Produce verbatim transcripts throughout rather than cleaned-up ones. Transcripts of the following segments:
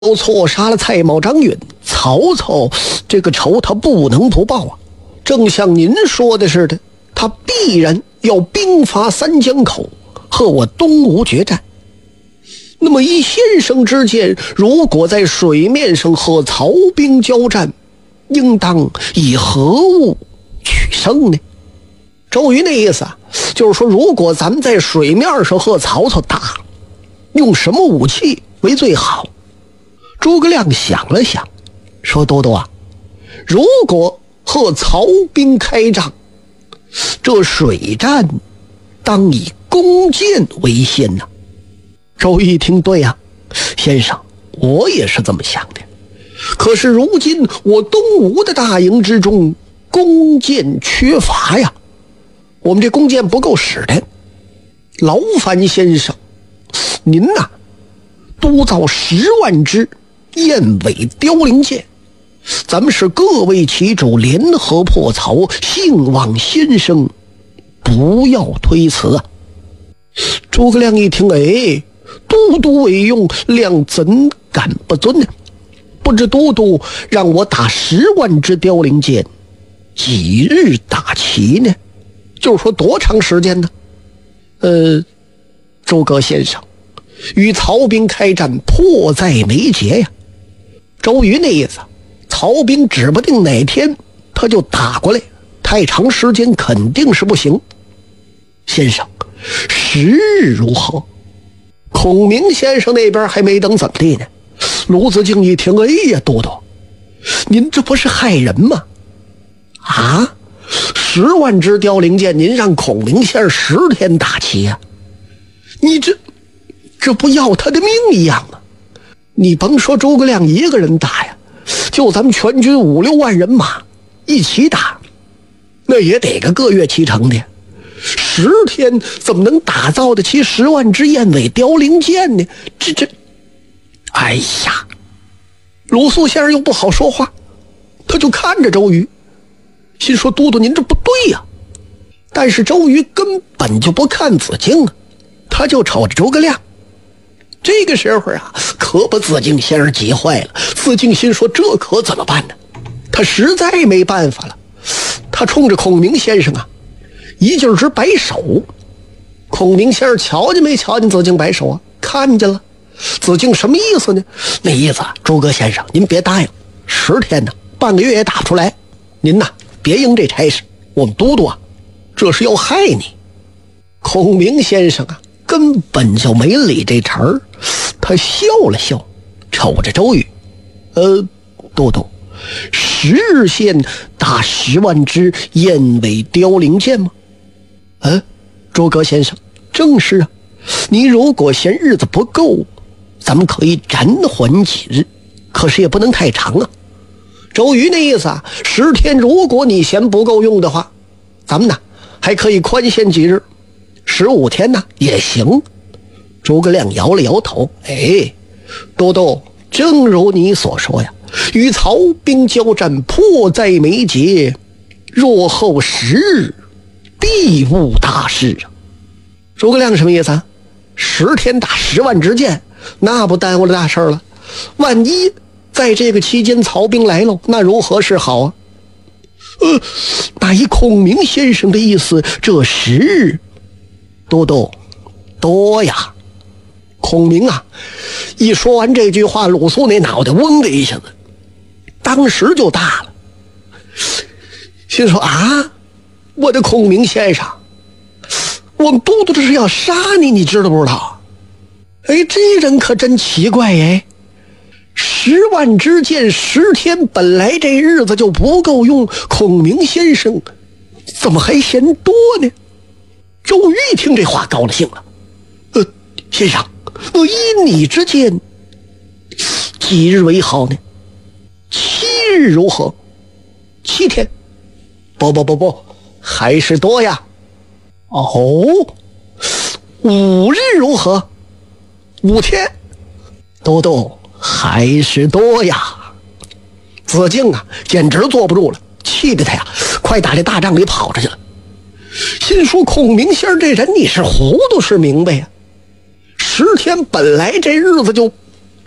都错杀了蔡瑁、张允，曹操这个仇他不能不报啊！正像您说的似的，他必然要兵伐三江口，和我东吴决战。那么以先生之见，如果在水面上和曹兵交战，应当以何物取胜呢？周瑜那意思啊，就是说，如果咱们在水面上和曹操打，用什么武器为最好？诸葛亮想了想，说：“多多啊，如果和曹兵开仗，这水战当以弓箭为先呐。”周瑜一听，对呀、啊，先生，我也是这么想的。可是如今我东吴的大营之中，弓箭缺乏呀，我们这弓箭不够使的。劳烦先生，您呐、啊，督造十万支燕尾凋零箭，咱们是各为其主，联合破曹，兴望先生不要推辞啊！诸葛亮一听，哎，都督委用，亮怎敢不遵呢？不知都督让我打十万支凋零箭，几日打齐呢？就是说多长时间呢？呃，诸葛先生，与曹兵开战迫在眉睫呀。周瑜那意思，曹兵指不定哪天他就打过来，太长时间肯定是不行。先生，时日如何？孔明先生那边还没等怎么地呢。卢子敬一听，哎呀，都督，您这不是害人吗？啊，十万支凋零箭，您让孔明先生十天打齐呀、啊？你这这不要他的命一样吗？你甭说诸葛亮一个人打呀，就咱们全军五六万人马一起打，那也得个个月齐成的。十天怎么能打造得起十万支燕尾凋零箭呢？这这，哎呀，鲁肃先生又不好说话，他就看着周瑜，心说：“都督您这不对呀、啊！”但是周瑜根本就不看子敬啊，他就瞅着诸葛亮。这个时候啊，可把子敬先生急坏了。子敬心说：“这可怎么办呢？”他实在没办法了，他冲着孔明先生啊，一劲儿直摆手。孔明先生瞧见没瞧见子敬摆手啊？看见了。子敬什么意思呢？那意思啊，诸葛先生，您别答应，十天呢，半个月也打不出来。您呐，别应这差事，我们都督啊，这是要害你。孔明先生啊，根本就没理这茬儿，他笑了笑，瞅着周瑜，呃，都督，十日线打十万支燕尾凋零箭吗？嗯，诸葛先生，正是啊。你如果嫌日子不够，咱们可以暂缓几日，可是也不能太长啊。周瑜那意思啊，十天如果你嫌不够用的话，咱们呢还可以宽限几日，十五天呢也行。诸葛亮摇了摇头，哎，都督，正如你所说呀，与曹兵交战迫在眉睫，若后十日必无大事啊。诸葛亮什么意思啊？十天打十万支箭，那不耽误了大事了。万一在这个期间曹兵来了，那如何是好啊？呃，那以孔明先生的意思，这十日，都督多呀。孔明啊，一说完这句话，鲁肃那脑袋嗡的一下子，当时就大了，心说啊，我的孔明先生，我们都督这是要杀你，你知道不知道？哎，这人可真奇怪哎！十万支箭，十天，本来这日子就不够用，孔明先生怎么还嫌多呢？周瑜一听这话，高了兴了。呃，先生，我依你之见，几日为好呢？七日如何？七天？不不不不，还是多呀。哦，五日如何？五天？都督还是多呀。子敬啊，简直坐不住了，气得他呀，快打这大帐里跑出去了。心说孔明先生这人，你是糊涂是明白呀？十天本来这日子就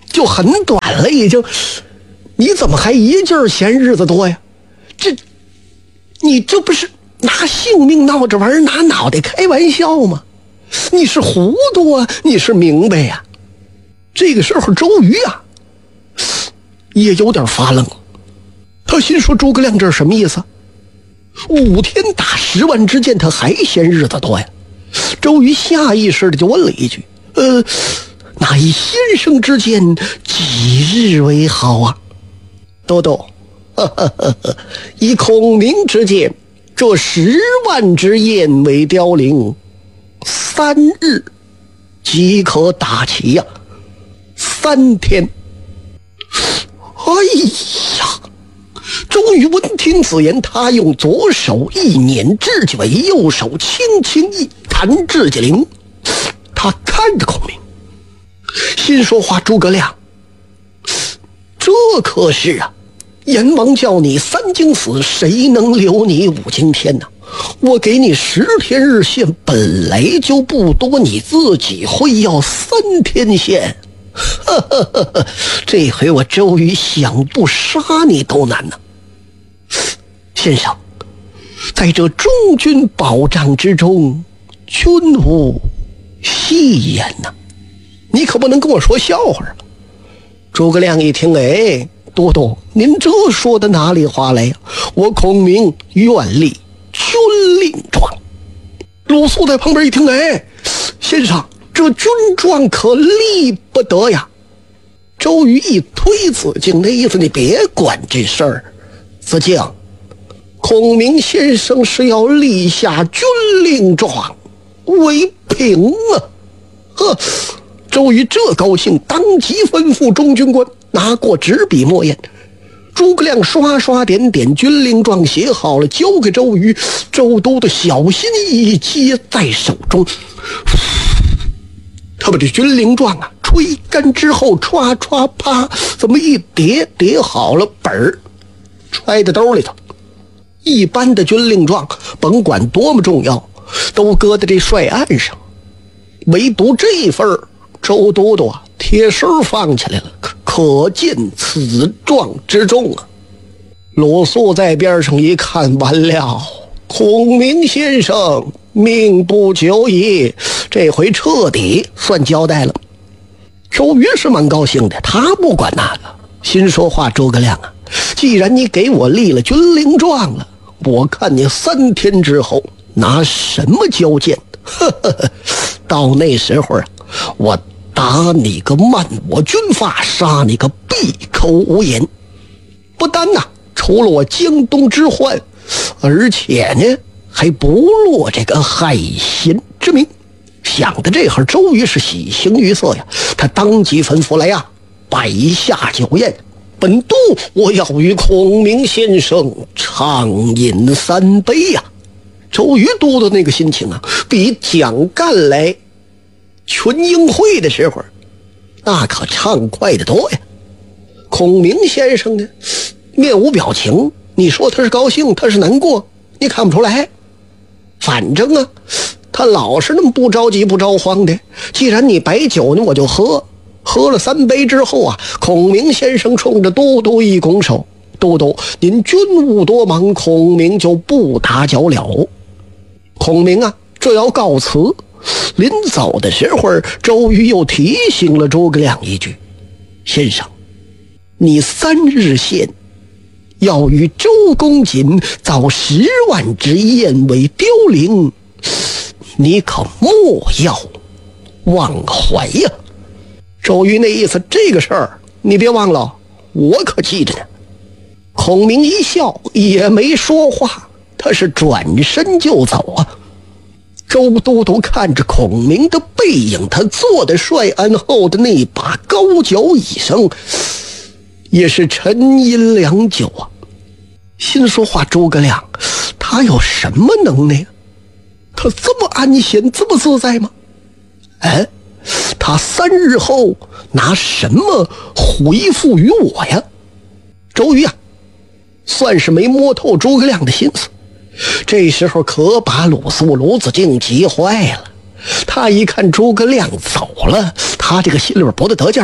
就很短了已经，你怎么还一劲儿嫌日子多呀？这，你这不是拿性命闹着玩，拿脑袋开玩笑吗？你是糊涂啊，你是明白呀、啊？这个时候周瑜啊也有点发愣，他心说诸葛亮这是什么意思？五天打十万支箭，他还嫌日子多呀？周瑜下意识的就问了一句：呃，那以先生之见，几日为好啊？豆豆，呵呵呵呵，以孔明之见，这十万支箭为凋零，三日即可打齐呀、啊。三天。哎呀！周瑜闻听此言，他用左手一捻指甲尾，右手轻轻一弹指甲铃。他看着孔明，心说话：诸葛亮，这可是啊，阎王叫你三更死，谁能留你五更天呢？我给你十天日限，本来就不多，你自己会要三天限。呵呵呵呵，这回我周瑜想不杀你都难呢。先生，在这中军保障之中，君无戏言呐，你可不能跟我说笑话啊！诸葛亮一听，哎，都督，您这说的哪里话来呀？我孔明愿立军令状。鲁肃在旁边一听，哎，先生，这军状可立不得呀！周瑜一推子敬，那意思你别管这事儿。子敬，孔明先生是要立下军令状为凭啊！呵，周瑜这高兴，当即吩咐中军官拿过纸笔墨砚。诸葛亮刷刷点点，军令状写好了，交给周瑜。周都督小心翼翼接在手中。他把这军令状啊吹干之后，歘歘啪，怎么一叠叠好了，本儿揣在兜里头。一般的军令状甭管多么重要，都搁在这帅案上，唯独这份周都督啊贴身放起来了，可见此状之重啊。鲁肃在边上一看，完了，孔明先生命不久矣，这回彻底算交代了。周瑜是蛮高兴的，他不管那个，心说话：诸葛亮啊，既然你给我立了军令状了，我看你三天之后拿什么交剑？呵呵呵，到那时候啊，我打你个漫我军法，杀你个闭口无言。不单呐除了我江东之患，而且呢还不落这个害贤之名。想的这会儿，周瑜是喜形于色呀，他当即吩咐来呀，摆下酒宴，本督我要与孔明先生畅饮三杯呀。周瑜都督那个心情啊，比蒋干来群英会的时候那可畅快的多呀。孔明先生呢面无表情，你说他是高兴他是难过，你看不出来。反正啊他老是那么不着急不着慌的，既然你摆酒呢，我就喝。喝了三杯之后啊，孔明先生冲着都督一拱手：都督您军务多忙，孔明就不打搅了。孔明啊这要告辞，临走的时候，周瑜又提醒了诸葛亮一句：先生，你三日限要与周公瑾造十万支焰为凋零，你可莫要忘怀呀。周瑜那意思，这个事儿你别忘了，我可记着呢。孔明一笑，也没说话，他是转身就走啊。周都督看着孔明的背影，他坐在帅案后的那把高脚椅上，也是沉吟良久啊。心说话，诸葛亮他有什么能耐呀？他这么安闲这么自在吗？哎，他三日后拿什么回复于我呀？周瑜啊算是没摸透诸葛亮的心思，这时候可把鲁肃鲁子敬急坏了。他一看诸葛亮走了，他这个心里边不得得劲儿，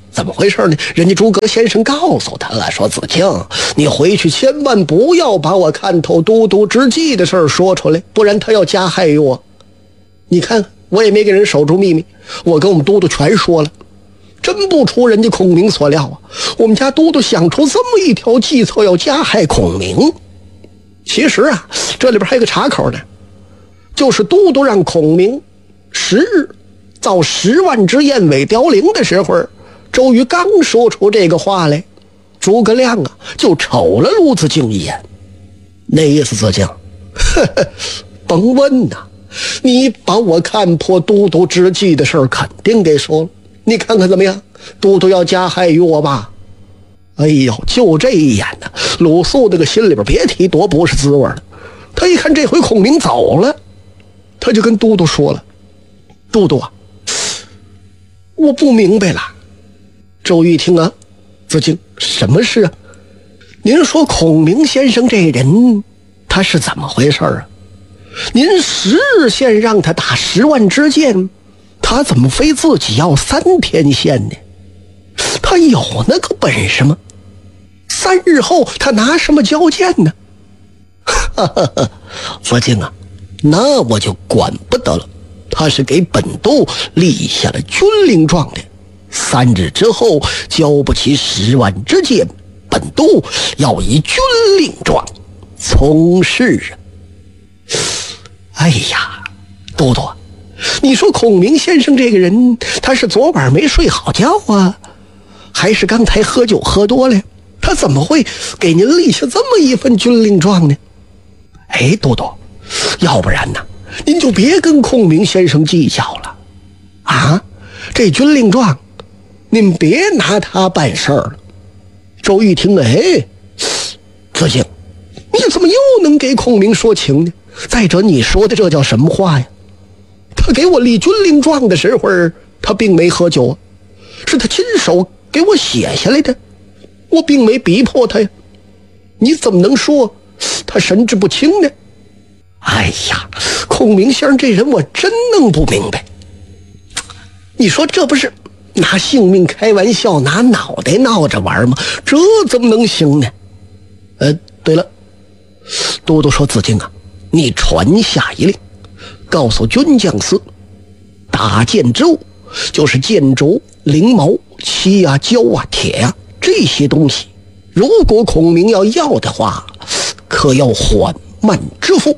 怎么回事呢？人家诸葛先生告诉他了，说子敬，你回去千万不要把我看透都督之计的事儿说出来，不然他要加害于我。你看我也没给人守住秘密，我跟我们都督全说了，真不出人家孔明所料啊！我们家都督想出这么一条计策，要加害孔明。其实啊，这里边还有个岔口呢，就是都督让孔明十日造十万只燕尾凋零的时候，周瑜刚说出这个话来，诸葛亮啊就瞅了陆子敬一眼，那意思子敬，呵呵，甭问呐、啊，你把我看破都督之计的事儿肯定给说了，你看看怎么样？都督要加害于我吧？哎呦，就这一眼呢、啊，鲁肃这个心里边别提多不是滋味了。他一看这回孔明走了，他就跟都督说了：“都督啊，我不明白了。”周瑜一听啊，子敬，什么事啊？您说孔明先生这人他是怎么回事啊？您十日线让他打十万支箭，他怎么非自己要三天线呢？他有那个本事吗？三日后他拿什么交箭呢？哈哈哈，子敬啊，那我就管不得了。他是给本督立下了军令状的，三日之后交不起十万支箭，本督要以军令状从事啊！哎呀，都督，你说孔明先生这个人，他是昨晚没睡好觉啊，还是刚才喝酒喝多了？他怎么会给您立下这么一份军令状呢？哎，都督，要不然呢，您就别跟孔明先生计较了啊！这军令状，您别拿他办事儿了。周瑜听了，哎，子敬，你怎么又能给孔明说情呢？再者，你说的这叫什么话呀？他给我立军令状的时候，他并没喝酒，是他亲手给我写下来的，我并没逼迫他呀。你怎么能说他神志不清呢？哎呀，孔明先生这人我真弄不明白。你说这不是拿性命开玩笑，拿脑袋闹着玩吗？这怎么能行呢？呃，对了，都督说，子敬啊，你传下一令，告诉军将司，打箭之物就是箭竹、翎毛、漆啊、胶啊、铁啊这些东西，如果孔明要要的话，可要缓慢支付。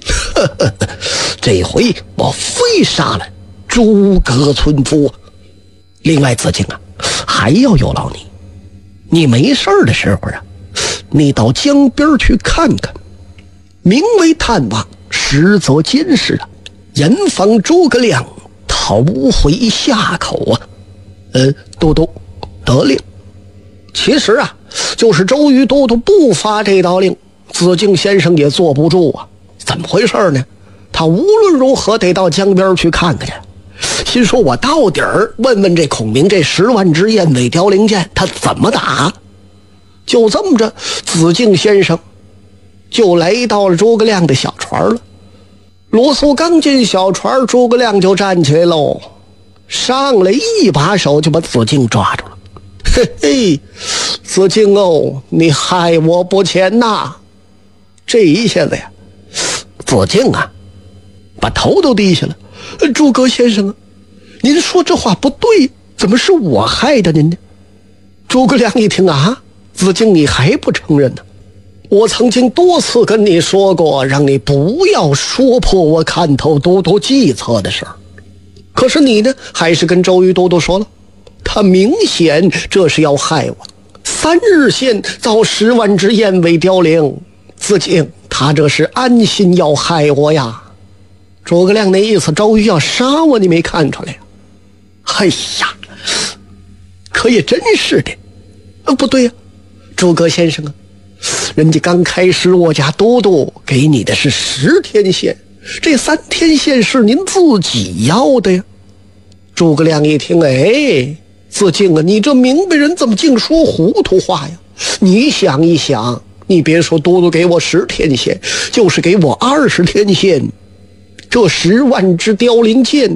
这回我非杀了诸葛村夫啊！另外，子敬啊，还要有劳你，你没事的时候啊，你到江边去看看，名为探望，实则监视啊，严防诸葛亮逃回下口啊！呃，都督得令。其实啊，就是周瑜都督不发这道令，子敬先生也坐不住啊。怎么回事呢？他无论如何得到江边去看看去，心说我到底儿问问这孔明这十万支燕尾凋零箭他怎么打。就这么着，子敬先生就来到了诸葛亮的小船了。鲁肃刚进小船，诸葛亮就站起来喽，上来一把手就把子敬抓住了。嘿嘿，子敬哦，你害我不浅呐！这一下子呀，子敬啊把头都低下了。诸葛先生啊，您说这话不对，怎么是我害的您呢？诸葛亮一听啊，子敬你还不承认呢？我曾经多次跟你说过，让你不要说破我看透都督计策的事儿，可是你呢，还是跟周瑜都督说了，他明显这是要害我，三日线造十万只燕尾凋零，子敬他这是安心要害我呀。诸葛亮那意思，周瑜要杀我，你没看出来呀？哎呀，可也真是的。呃，不对呀、啊，诸葛先生啊，人家刚开始我家都督给你的是十天线，这三天线是您自己要的呀。诸葛亮一听，哎，子敬啊，你这明白人怎么净说糊涂话呀？你想一想，你别说都督给我十天线，就是给我二十天线，这十万支凋零箭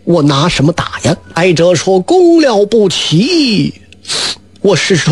我拿什么打呀？哀者说功了不起，我是说